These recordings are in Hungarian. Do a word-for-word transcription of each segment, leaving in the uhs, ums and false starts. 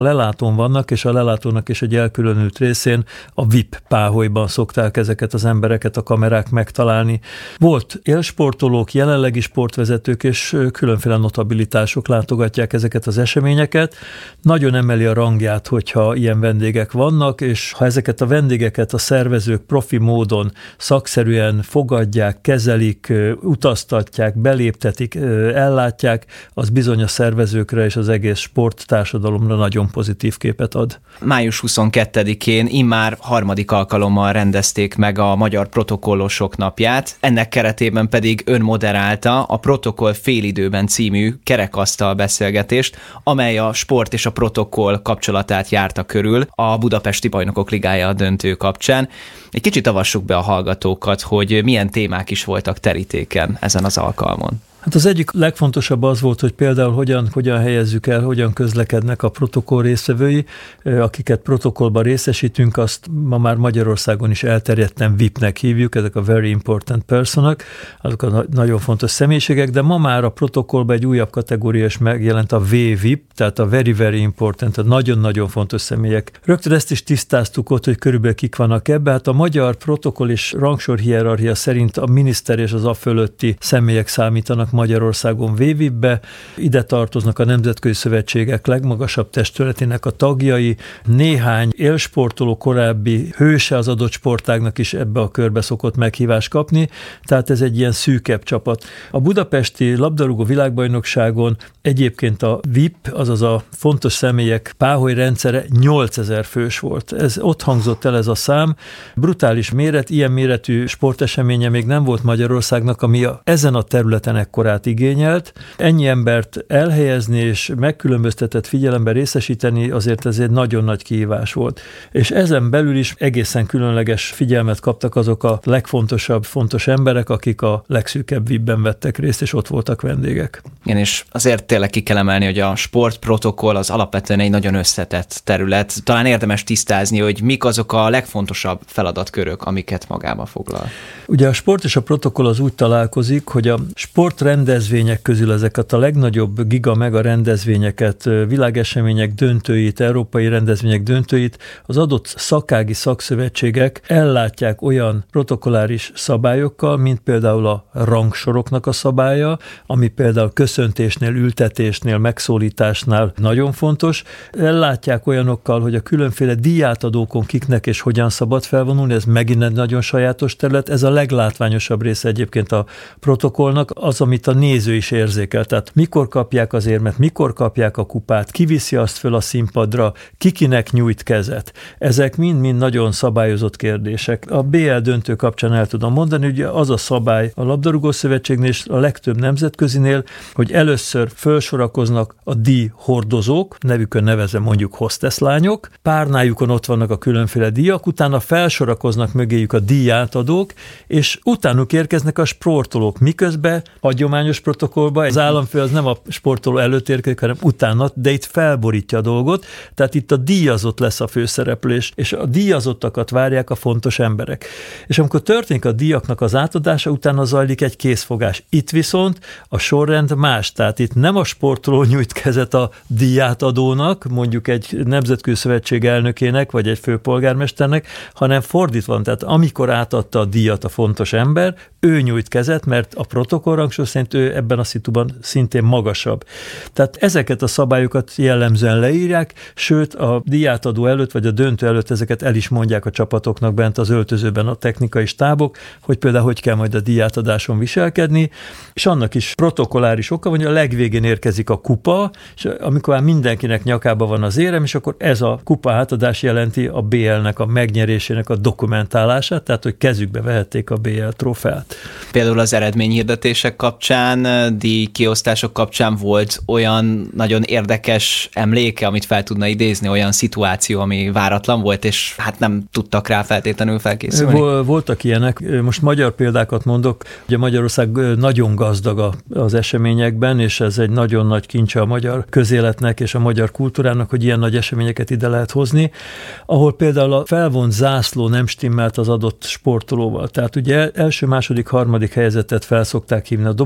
lelátón vannak, és a lelátónak is egy elkülönült részén a vé i pé páholyban szokták ezeket az embereket a kamerák megtalálni. Volt élsportolók, jelenlegi sportvezetők és különféle notabilitások látogatják ezeket az eseményeket. Nagyon emeli a rangját, hogyha ilyen vendégek vannak, és ha ezeket a vendégeket a szervezők profi módon szakszerűen fogadják, kezelik, utaztatják, beléptetik, ellátják, az bizony a szervezőkre és az egész sporttársadalomra nagyon pozitív képet ad. május huszonkettedikén immár harmadik alkalommal rendezték meg a Magyar Protokollosok napját, ennek keretében pedig ön moderálta a Protokoll félidőben című kerekasztal beszélgetést, amely a sport és a protokoll kapcsolatát járta körül a Budapesti Bajnokok Ligája a döntő kapcsán. Egy kicsit avassuk be a hallgatókat, hogy milyen témák is voltak terítéken ezen az alkalmon. Hát az egyik legfontosabb az volt, hogy például hogyan, hogyan helyezzük el, hogyan közlekednek a protokoll résztvevői, akiket protokollban részesítünk, azt ma már Magyarországon is elterjedten vé i pé-nek hívjuk, ezek a Very Important Personok, azok a nagyon fontos személyiségek, de ma már a protokollban egy újabb kategória is megjelent, a vé vé i pé, tehát a Very Very Important, a nagyon-nagyon fontos személyek. Rögtön ezt is tisztáztuk ott, hogy körülbelül kik vannak ebbe. Hát a magyar protokoll és rangsor hierarchia szerint a miniszter és az a fölötti személyek számítanak Magyarországon vé vé i pé-be. Ide tartoznak a Nemzetközi Szövetségek legmagasabb testületének a tagjai, néhány élsportoló korábbi hőse az adott sportágnak is ebbe a körbe szokott meghívást kapni, tehát ez egy ilyen szűkebb csapat. A budapesti labdarúgó világbajnokságon egyébként a vé i pé, azaz a fontos személyek páholy rendszere nyolcezer fős volt. Ez ott hangzott el ez a szám. Brutális méret, ilyen méretű sporteseménye még nem volt Magyarországnak, ami a, ezen a területen ekkorát igényelt. Ennyi embert elhelyezni és megkülönböztetett figyelembe részesíteni, azért ez egy nagyon nagy kihívás volt. És ezen belül is egészen különleges figyelmet kaptak azok a legfontosabb, fontos emberek, akik a legszűkebb vé i pé-ben vettek részt, és ott voltak vendégek. Igen, és azért tényleg ki kell emelni, hogy a sportprotokoll az alapvetően egy nagyon összetett terület. Talán érdemes tisztázni, hogy mik azok a legfontosabb feladatkörök, amiket magába foglal. Ugye a sport és a protokoll az úgy találkozik, hogy a sportrendezvények közül ezeket a legnagyobb giga mega rendezvényeket, világesemények döntőit, európai rendezvények döntőit az adott szakági szakszövetségek ellátják olyan protokolláris szabályokkal, mint például a rangsoroknak a szabálya, ami például köszöntésnél, ültetésnél, megszólításnál nagyon fontos. Ellátják olyanokkal, hogy a különféle díjátadókon kiknek és hogyan szabad felvonulni, ez megint egy nagyon sajátos terület. Ez a leglátványosabb része egyébként a protokollnak, az, amit a néző is érzékel. Tehát mikor kapják az érmet, mikor kapják a kupát, ki viszi azt föl a színpadra, kikinek nyújt kezet. Ezek mind-mind nagyon szabályozott kérdések. A bé el döntő kapcsán el tudom mondani, hogy az a szabály a labdarúgó szövetségnél és a legtöbb nemzetközinél, hogy először felsorakoznak a díjhordozók, nevükön nevezve mondjuk hostesslányok, párnájukon ott vannak a különféle díjak, utána felsorakoznak mögéjük a díjátadók, és utánuk érkeznek a sportolók, miközben hagyományos protokollban az államfő az nem a sportoló előtt érkezik, hanem utána, de itt felborítja a dolgot, tehát itt a díjazott lesz a főszereplés, és a díjazottakat várják a fontos emberek. És amikor történik a díjaknak az átadása, utána zajlik egy készfogás. Itt viszont a sorrend más, tehát itt nem a sportoló nyújt kezet a díjátadónak, mondjuk egy nemzetközi szövetség elnökének, vagy egy főpolgármesternek, hanem fordítva, tehát amikor átadta a díjat a fontos ember, ő nyújt kezet, mert a protokollrangsor szerint ő ebben a szituban szintén magasabb. Tehát ezeket a szabályokat jellemzően leírják, sőt a díjátadó előtt, vagy a döntő előtt ezeket el is mondják a csapatoknak bent az öltözőben a technikai stábok, hogy például hogy kell majd a díjátadáson viselkedni, és annak is protokolláris oka, hogy a legvégén érkezik a kupa, és amikor már mindenkinek nyakába van az érem, és akkor ez a kupa átadás jelenti a bé el-nek a megnyerésének a dokumentálását, tehát hogy kezükbe vehették a bé el trófeát. Például az eredményhirdetések kapcsán, díjkiosztások kapcsán volt olyan nagyon érdekes emléke, amit fel tudna idézni, olyan szituáció, ami váratlan volt, és hát nem tudtak rá feltétlenül felkészülni? Voltak ilyenek. Most magyar példákat mondok. Ugye Magyarország nagyon gazdag az eseményekben, és ez egy nagyon nagy kincse a magyar közéletnek és a magyar kultúrának, hogy ilyen nagy eseményeket ide lehet hozni, ahol például a felvont zászló nem stimmelt az adott sportolóval. Tehát ugye első, második, harmadik helyezettet fel szokták hívni a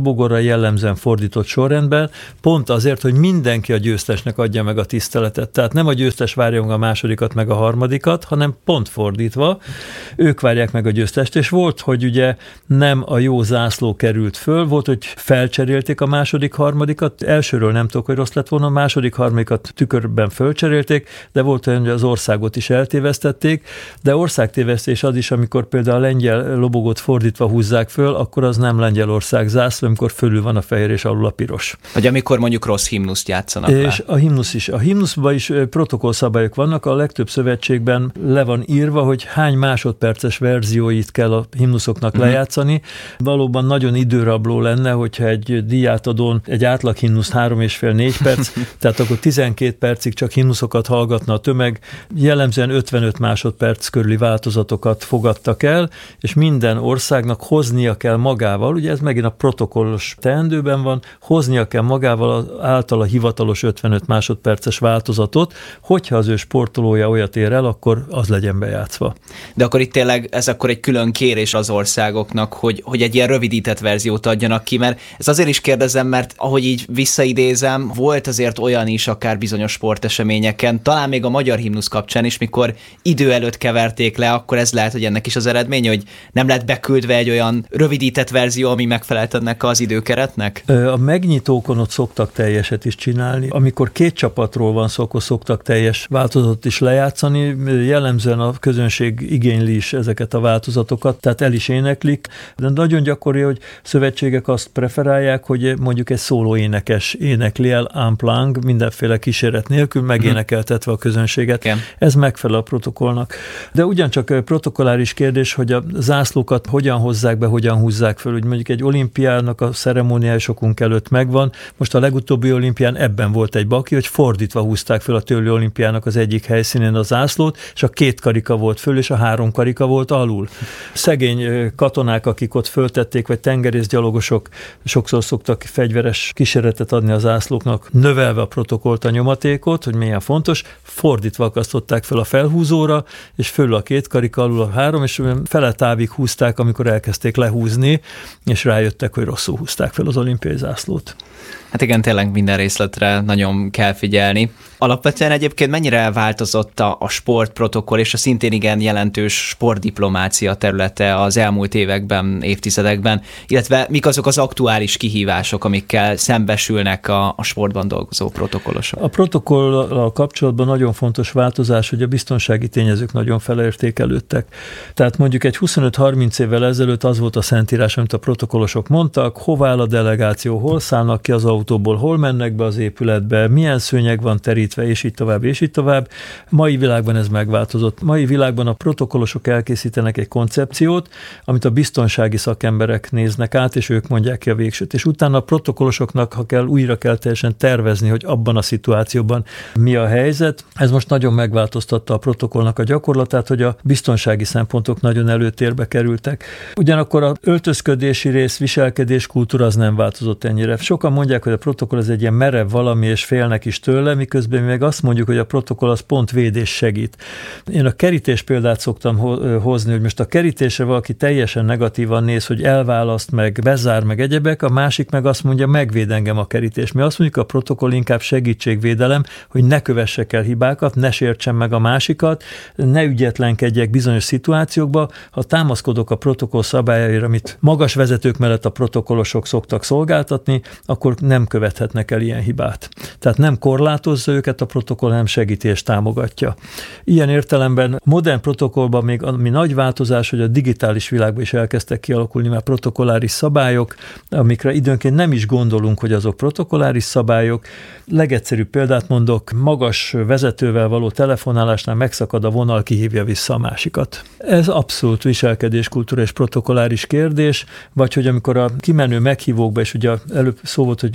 lobogóra jellemzően fordított sorrendben, pont azért, hogy mindenki a győztesnek adja meg a tiszteletet. Tehát nem a győztes várja meg a másodikat, meg a harmadikat, hanem pont fordítva. Ők várják meg a győztest, és volt, hogy ugye nem a jó zászló került föl, volt, hogy felcserélték a második, harmadikat, elsőről nem tudok, hogy rossz lett volna, a második, harmadikat tükörben fölcserélték, de volt olyan, hogy az országot is eltévesztették, de országtévesztés az is, amikor például a lengyel lobogót fordítva húzzák föl, akkor az nem Lengyelország zászló, amikor fölül van a fehér és alul a piros. Vagy amikor mondjuk rossz himnuszt játszanak le. És a himnusz is. A himnuszban is protokollszabályok vannak, a legtöbb szövetségben le van írva, hogy hány másodperces verzióit kell a himnuszoknak uh-huh. lejátszani. Valóban nagyon időrabló lenne, hogyha egy díjátadón egy átlag himnusz három és fél négy perc, tehát akkor tizenkét percig csak himnuszokat hallgatna a tömeg, jellemzően ötvenöt másodperc körüli változatokat fogadtak el, és minden országnak hoznia kell magával, ugye ez megint a protokollos teendőben van, hoznia kell magával az általa hivatalos ötvenöt másodperces változatot, hogyha az ő sportolója olyat ér el, akkor az legyen bejátszva. De akkor itt tényleg ez akkor egy külön kérés az országoknak, hogy, hogy egy ilyen rövidített verziót adjanak ki, mert ez azért is kérdezem, mert ahogy így visszaidézem, volt azért olyan is akár bizonyos sporteseményeken, talán még a magyar himnusz kapcsán is, mikor idő előtt keverték le, akkor ez lehet, hogy ennek is az eredménye, hogy nem lett beküldve egy olyan rövidített verzió, ami megfelelt ennek az időkeretnek? A megnyitókon ott szoktak teljeset is csinálni. Amikor két csapatról van szó, akkor szoktak teljes változatot is lejátszani. Jellemzően a közönség igényli is ezeket a változatokat, tehát el is éneklik. De nagyon gyakori, hogy szövetségek azt preferálják, hogy mondjuk egy szóló énekes énekli el unplugged, mindenféle kíséret nélkül, megénekeltetve a közönséget. Igen. Ez megfelel a protokollnak. De ugyancsak protokolláris kérdés, hogy a zászlókat hogyan hozzák be, hogyan húzzák föl. Úgy mondjuk egy olimpiának a ceremóniája sokunk előtt megvan. Most a legutóbbi olimpián ebben volt egy baki, hogy fordítva húzták föl a tőlő olimpiának az egyik helyszínén a zászlót, és a két karika volt föl, és a három karika volt alul. Szegény katonák, akik ott föltették, vagy tengerészgyalogosok sokszor szoktak fegyveres kíséretet adni a zászlóknak, növelve a protokollt, a nyomatékot, hogy milyen fontos, fordítva akasztották fel a felhúzóra, és föl a két karika, alul a három, és fele távig húzták, amikor elkezdték lehúzni, és rájöttek, hogy rosszul húzták fel az olimpiai zászlót. Hát igen, tényleg minden részletre nagyon kell figyelni. Alapvetően egyébként mennyire változott a, a sportprotokoll és a szintén igen jelentős sportdiplomácia területe az elmúlt években, évtizedekben, illetve mik azok az aktuális kihívások, amikkel szembesülnek a, a sportban dolgozó protokollosok? A protokollal kapcsolatban nagyon fontos változás, hogy a biztonsági tényezők nagyon felértékelődtek. Tehát mondjuk egy huszonöt-harminc évvel ezelőtt az volt a szentírás, amit a protokollosok mondtak, hová áll a delegáció, hol szállnak ki az autóból, hol mennek be az épületbe, milyen szőnyeg van terítve, és így tovább, és így tovább. Mai világban ez megváltozott. Mai világban a protokollosok elkészítenek egy koncepciót, amit a biztonsági szakemberek néznek át, és ők mondják ki a végsőt. És utána a protokollosoknak, ha kell, újra kell teljesen tervezni, hogy abban a szituációban mi a helyzet. Ez most nagyon megváltoztatta a protokollnak a gyakorlatát, hogy a biztonsági szempontok nagyon előtérbe kerültek. Ugyanakkor a öltözködési rész, viselkedés, kultúra az nem változott ennyire. Sokan mondják, hogy a protokoll az egy ilyen merev valami, és félnek is tőle, miközben mi meg azt mondjuk, hogy a protokoll az pont védés segít. Én a kerítés példát szoktam hozni, hogy most a kerítésre valaki teljesen negatívan néz, hogy elválaszt meg, bezár meg egyebek, a másik meg azt mondja, megvéd engem a kerítés. Mi azt mondjuk, a protokoll inkább segítségvédelem, hogy ne kövessek el hibákat, ne sértsem meg a másikat, ne ügyetlenkedjek bizonyos szituációkba. Ha támaszkodok a protokoll szabályaira, amit magas vezetők mellett a protokollosok szoktak szolgáltatni, akkor nem követhetnek el ilyen hibát. Tehát nem korlátozza őket a protokoll, hanem segíti és támogatja. Ilyen értelemben modern protokollban még ami nagy változás, hogy a digitális világban is elkezdtek kialakulni már protokolláris szabályok, amikre időnként nem is gondolunk, hogy azok protokolláris szabályok. Legegyszerűbb példát mondok, magas vezetővel való telefonálásnál megszakad a vonal, kihívja vissza a másikat. Ez abszolút viselkedéskultúra és protokolláris kérdés, vagy hogy amikor a kimenő meghívókba, és ugye előbb szó volt, hogy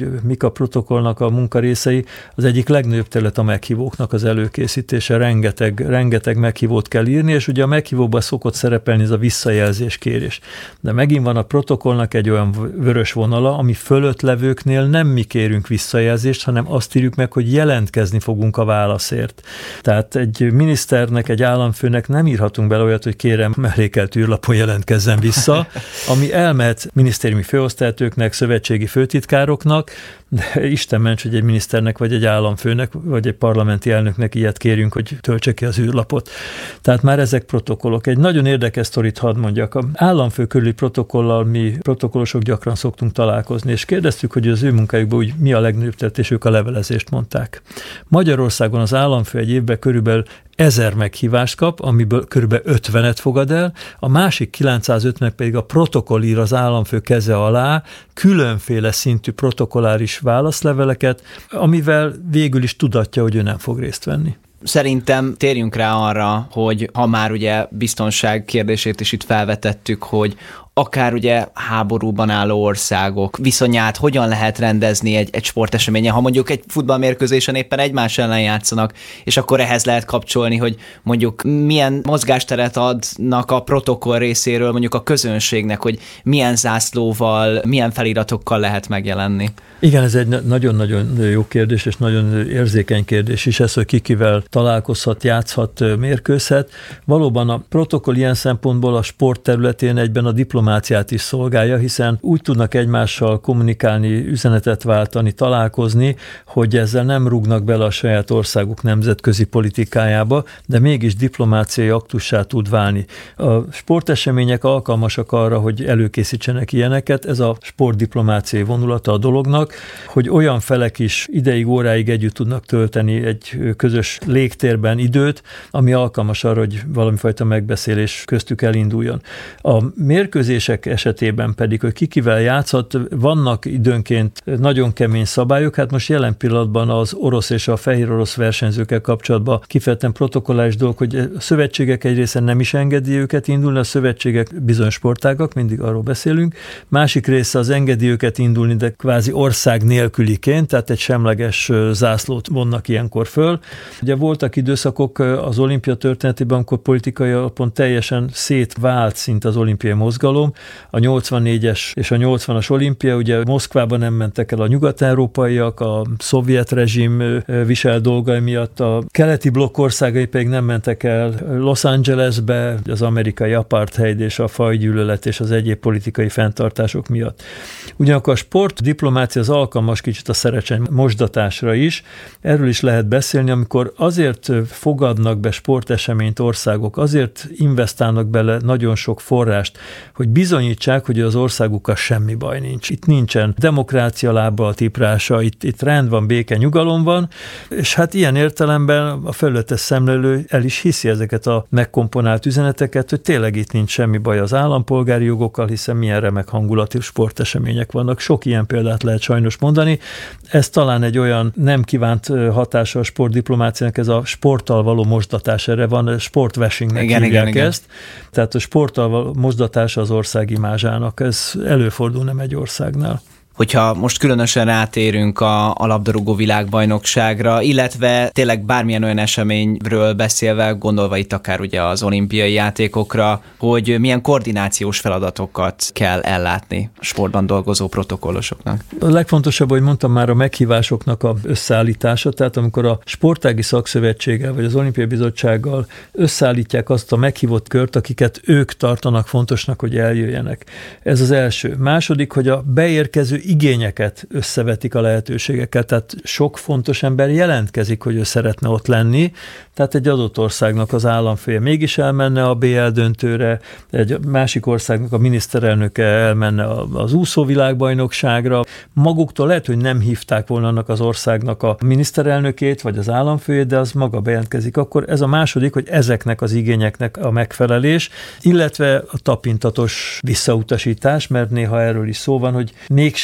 mik a protokollnak a munkarészei, az egyik legnagyobb terület a meghívóknak az előkészítése, rengeteg, rengeteg meghívót kell írni, és ugye a meghívóban szokott szerepelni ez a visszajelzéskérés. De megint van a protokollnak egy olyan vörös vonala, ami fölött levőknél nem mi kérünk visszajelzést, hanem azt írjuk meg, hogy jelentkezni fogunk a válaszért. Tehát egy miniszternek, egy államfőnek nem írhatunk bele olyat, hogy kérem, mellékelt űrlapon jelentkezzen vissza, ami elmehet minisztériumi főosztálytőknek, szövetségi főtitkároknak, de Isten ments, hogy egy miniszternek, vagy egy államfőnek, vagy egy parlamenti elnöknek ilyet kérjünk, hogy töltse ki az űrlapot. Tehát már ezek protokollok. Egy nagyon érdekes sztorit hadd mondjak. Az államfő körüli protokollal mi protokollosok gyakran szoktunk találkozni, és kérdeztük, hogy az ő munkájukban úgy mi a legnagyobb tett, és ők a levelezést mondták. Magyarországon az államfő egy évben körülbelül ezer meghívást kap, amiből körülbelül ötvenet fogad el, a másik kilencszázötven pedig a protokoll ír az államfő keze alá különféle szintű protokolláris válaszleveleket, amivel végül is tudatja, hogy ő nem fog részt venni. Szerintem térjünk rá arra, hogy ha már ugye biztonság kérdését is itt felvetettük, hogy akár ugye háborúban álló országok viszonyát hogyan lehet rendezni egy, egy sporteseményen, ha mondjuk egy futballmérkőzésen éppen egymás ellen játszanak, és akkor ehhez lehet kapcsolni, hogy mondjuk milyen mozgásteret adnak a protokoll részéről mondjuk a közönségnek, hogy milyen zászlóval, milyen feliratokkal lehet megjelenni. Igen, ez egy nagyon-nagyon jó kérdés, és nagyon érzékeny kérdés is ez, hogy kikivel találkozhat, játszhat, mérkőzhet. Valóban a protokoll ilyen szempontból a sport területén egyben a diplomáciát is szolgálja, hiszen úgy tudnak egymással kommunikálni, üzenetet váltani, találkozni, hogy ezzel nem rúgnak bele a saját országuk nemzetközi politikájába, de mégis diplomáciai aktussá tud válni. A sportesemények alkalmasak arra, hogy előkészítsenek ilyeneket, ez a sportdiplomáciai vonulata a dolognak, hogy olyan felek is ideig, óráig együtt tudnak tölteni egy közös légtérben időt, ami alkalmas arra, hogy valamifajta megbeszélés köztük elinduljon. A mérkőzések esetében pedig, hogy kikivel játszhat, vannak időnként nagyon kemény szabályok, hát most jelen pillanatban az orosz és a fehér orosz versenyzőkkel kapcsolatban kifejezetten protokolláris dolog, hogy a szövetségek egy része nem is engedi őket indulni, a szövetségek bizonyos sportágak, mindig arról beszélünk, másik része az engedi őket indulni, de kvázi ország nélküliként, tehát egy semleges zászlót vonnak ilyenkor föl. Ugye voltak időszakok az olimpia történetében, amikor politikai alapon teljesen szétvált szinte az olimpiai mozgalom. A nyolcvannégyes és a nyolcvanas olimpia, ugye Moszkvában nem mentek el a nyugat-európaiak, a szovjet rezsim visel dolgai miatt, a keleti blokk országai pedig nem mentek el Los Angelesbe, az amerikai apartheid és a fajgyűlölet és az egyéb politikai fenntartások miatt. Ugyanakkor a sportdiplomácia az alkalmas kicsit a szerecsen mosdatásra is. Erről is lehet beszélni, amikor azért fogadnak be sporteseményt országok, azért investálnak bele nagyon sok forrást, hogy bizonyítsák, hogy az országukkal semmi baj nincs. Itt nincsen demokrácia lábbal tiprása, itt, itt rend van, béke, nyugalom van, és hát ilyen értelemben a felületes szemlélő el is hiszi ezeket a megkomponált üzeneteket, hogy tényleg itt nincs semmi baj az állampolgári jogokkal, hiszen milyen remek hangulatú sportesemények vannak. Sok ilyen példát lehet sajnos mondani. Ez talán egy olyan nem kívánt hatása a sportdiplomáciának, ez a sporttal való mosdatás, erre van, sportvashingnek hívják igen, igen, ezt. Igen. Tehát a sporttal való mosdatása az ország imázsának, ez előfordul nem egy országnál. Hogyha most különösen rátérünk a, a labdarúgó világbajnokságra, illetve tényleg bármilyen olyan eseményről beszélve, gondolva itt akár ugye az olimpiai játékokra, hogy milyen koordinációs feladatokat kell ellátni a sportban dolgozó protokollosoknak. A legfontosabb, hogy mondtam már, a meghívásoknak a összeállítása, tehát amikor a sportági szakszövetséggel vagy az olimpiai bizottsággal összeállítják azt a meghívott kört, akiket ők tartanak fontosnak, hogy eljöjjenek. Ez az első. Második, hogy a beérkező igényeket összevetik a lehetőségekkel, tehát sok fontos ember jelentkezik, hogy ő szeretne ott lenni, tehát egy adott országnak az államfője mégis elmenne a bé el döntőre, egy másik országnak a miniszterelnöke elmenne az úszóvilágbajnokságra. Maguktól lehet, hogy nem hívták volna annak az országnak a miniszterelnökét, vagy az államfőjét, de az maga bejelentkezik. Akkor ez a második, hogy ezeknek az igényeknek a megfelelés, illetve a tapintatos visszautasítás, mert néha erről is szó van, hogy mégse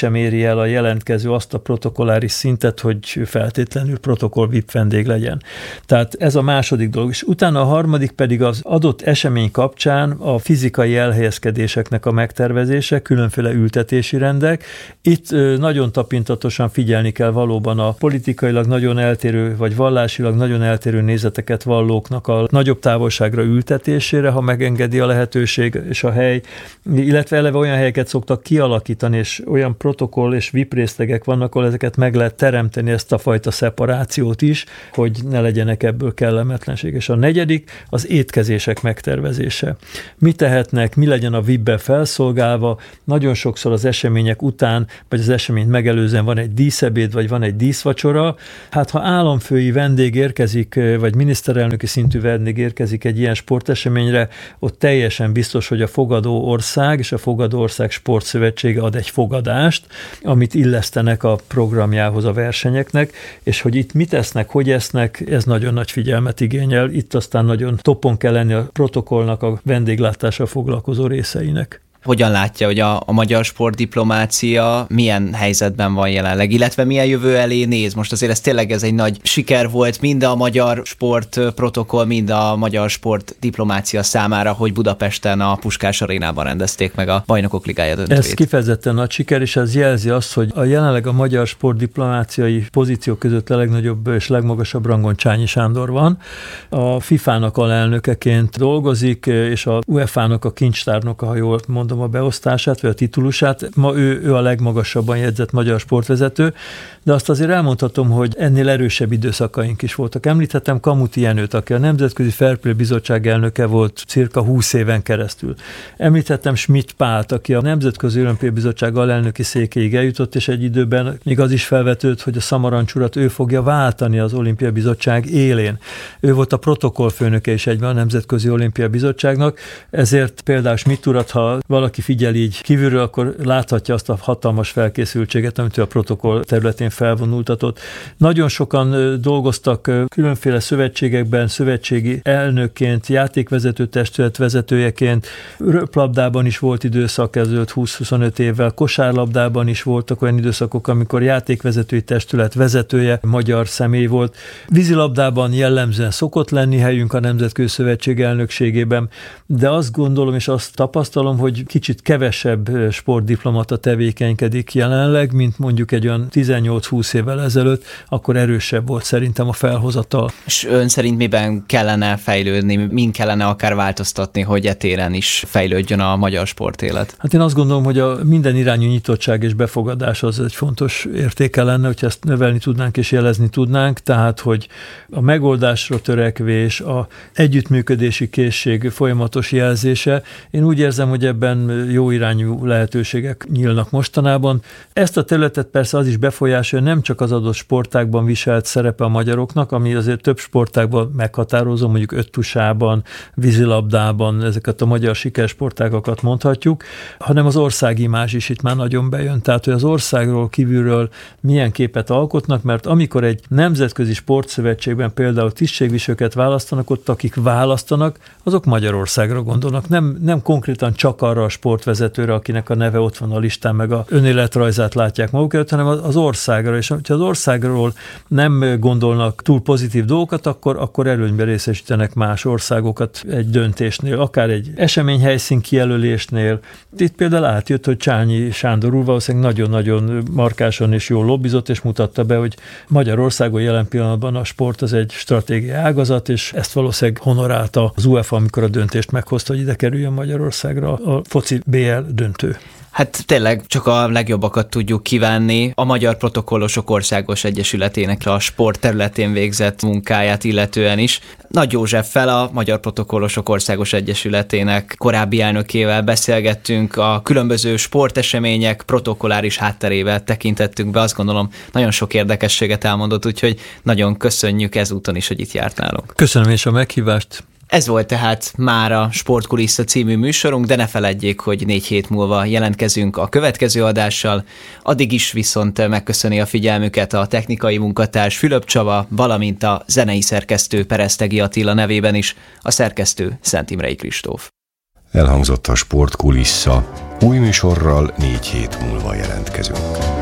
mégsem éri el a jelentkező azt a protokolláris szintet, hogy feltétlenül protokoll vé i pé vendég legyen. Tehát ez a második dolog. És utána a harmadik pedig az adott esemény kapcsán a fizikai elhelyezkedéseknek a megtervezése, különféle ültetési rendek. Itt nagyon tapintatosan figyelni kell valóban a politikailag nagyon eltérő, vagy vallásilag nagyon eltérő nézeteket vallóknak a nagyobb távolságra ültetésére, ha megengedi a lehetőség és a hely, illetve eleve olyan helyeket szoktak kialakítani, és olyan protokoll és vé i pé részlegek vannak, ahol ezeket meg lehet teremteni, ezt a fajta szeparációt is, hogy ne legyenek ebből kellemetlenség. És a negyedik az étkezések megtervezése. Mi tehetnek, mi legyen a vé i pé-be felszolgálva, nagyon sokszor az események után, vagy az eseményt megelőzően van egy díszebéd, vagy van egy díszvacsora. Hát ha államfői vendég érkezik, vagy miniszterelnöki szintű vendég érkezik egy ilyen sporteseményre, ott teljesen biztos, hogy a fogadó ország és a fogadó ország sportszövetsége ad egy fogadást, amit illesztenek a programjához a versenyeknek, és hogy itt mit esznek, hogy esznek, ez nagyon nagy figyelmet igényel. Itt aztán nagyon toppon kell lenni a protokollnak a vendéglátással foglalkozó részeinek. Hogyan látja, hogy a, a magyar sportdiplomácia milyen helyzetben van jelenleg, illetve milyen jövő elé néz? Most azért ez tényleg ez egy nagy siker volt mind a magyar sportprotokoll, mind a magyar sportdiplomácia számára, hogy Budapesten a Puskás Arénában rendezték meg a Bajnokok Ligája döntőjét. Ez kifejezetten nagy siker, és ez jelzi azt, hogy a jelenleg a magyar sportdiplomáciai pozíciók között a legnagyobb és legmagasabb rangon Csányi Sándor van. A fifának alelnökeként dolgozik, és a u e fá nak a kincstárnoka, ha jól mondom, a beosztását, vagy a titulusát. Ma ő, ő a legmagasabban jegyzett magyar sportvezető, de azt azért elmondhatom, hogy ennél erősebb időszakaink is voltak. Említettem Kamuti Jenőt, aki a Nemzetközi Fair Play Bizottság elnöke volt cirka húsz éven keresztül. Említettem Schmidt Pált, aki a Nemzetközi Olimpiai Bizottság alelnöki székéig eljutott, és egy időben még az is felvetődött, hogy a Szamarancs urat ő fogja váltani az Olimpiai Bizottság élén. Ő volt a protokollfőnöke is egyben a Nemzetközi Olimpiai Bizottságnak, ezért például Schmidt urat, ha valaki figyel így kívülről, akkor láthatja azt a hatalmas felkészültséget, amit ő a protokoll területén felvonultatott. Nagyon sokan dolgoztak különféle szövetségekben, szövetségi elnökként, játékvezető testület vezetőjeként, röplabdában is volt időszak ezelőtt húsz-huszonöt évvel, kosárlabdában is voltak olyan időszakok, amikor játékvezetői testület vezetője magyar személy volt. Vízilabdában jellemzően szokott lenni helyünk a Nemzetközi Szövetség elnökségében, de azt gondolom és azt tapasztalom, hogy kicsit kevesebb sportdiplomata tevékenykedik jelenleg, mint mondjuk egy olyan tizennyolc-húsz évvel ezelőtt, akkor erősebb volt szerintem a felhozatal. És ön szerint miben kellene fejlődni, min kellene akár változtatni, hogy e téren is fejlődjön a magyar sportélet? Hát én azt gondolom, hogy a minden irányú nyitottság és befogadás az egy fontos értéke lenne, hogyha ezt növelni tudnánk és jelezni tudnánk, tehát hogy a megoldásra törekvés, a együttműködési készség folyamatos jelzése. Én úgy érzem, hogy ebben jó irányú lehetőségek nyílnak mostanában. Ezt a területet persze az is befolyásolja, nem csak az adott sportágban viselt szerepe a magyaroknak, ami azért több sportágban meghatározó, mondjuk öttusában, vízilabdában, ezeket a magyar sikersportágakat mondhatjuk, hanem az országimázs is itt már nagyon bejön. Tehát, hogy az országról kívülről milyen képet alkotnak, mert amikor egy nemzetközi sportszövetségben például tisztségviselőket választanak, ott akik választanak, azok Magyarországra gondolnak. Nem, nem konkrétan csak arra a sportvezetőre, akinek a neve ott van a listán, meg a önéletrajzát látják maguk előtt, hanem az országra, és ha az országról nem gondolnak túl pozitív dolgokat, akkor, akkor előnyben részesítenek más országokat egy döntésnél, akár egy eseményhelyszín kijelölésnél. Itt például átjött, hogy Csányi Sándor úr valószínűleg nagyon-nagyon markásan és jól lobbizott, és mutatta be, hogy Magyarországon jelen pillanatban a sport az egy stratégiai ágazat, és ezt valószínűleg honorálta az u e fá, amikor a döntést meghozta, hogy ide kerüljön Magyarországra a foci bé el döntő. Hát tényleg csak a legjobbakat tudjuk kívánni a Magyar Protokollosok Országos Egyesületének a sport területén végzett munkáját illetően is. Nagy Józseffel, a Magyar Protokollosok Országos Egyesületének korábbi elnökével beszélgettünk, a különböző sportesemények protokolláris hátterével tekintettünk be, azt gondolom nagyon sok érdekességet elmondott, úgyhogy nagyon köszönjük ezúton is, hogy itt járt nálunk. Köszönöm és a meghívást. Ez volt tehát már a Sportkulissza című műsorunk, de ne feledjék, hogy négy hét múlva jelentkezünk a következő adással. Addig is viszont megköszöni a figyelmüket a technikai munkatárs Fülöp Csaba, valamint a zenei szerkesztő Peresztegi Attila nevében is, a szerkesztő Szent Imrei Kristóf. Elhangzott a Sportkulissza, Új műsorral négy hét múlva jelentkezünk.